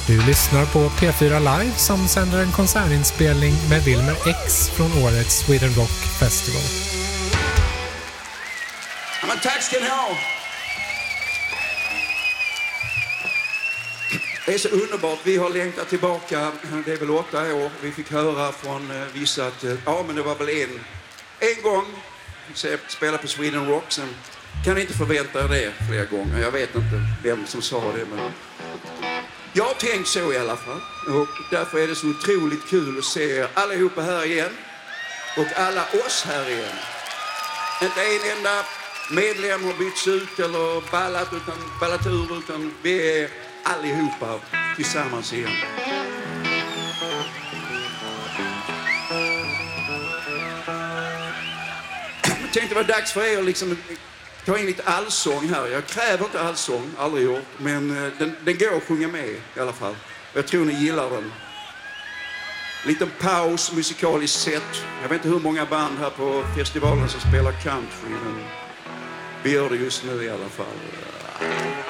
Du lyssnar på P4 Live som sänder en konsertinspelning med Wilmer X från årets Sweden Rock Festival. Ja, men tack ska ni ha! Det är så underbart. Vi har längtat tillbaka, det är väl 8 år. Vi fick höra från vissa att men det var väl en gång spela på Sweden Rock. Sen kan ni inte förvänta er det flera gånger. Jag vet inte vem som sa det, men jag har tänkt så i alla fall. Och därför är det så otroligt kul att se er allihopa här igen. Och alla oss här igen. Inte en enda medlem har bytts ut eller ballat ur, utan vi är allihopa tillsammans igen. Jag tänkte det var dags för er att liksom ta in lite allsång här. Jag kräver inte allsång, aldrig gjort, men den går att sjunga med i alla fall. Jag tror ni gillar den. Liten paus musikaliskt sett. Jag vet inte hur många band här på festivalen som spelar country, men vi gör det just nu i alla fall.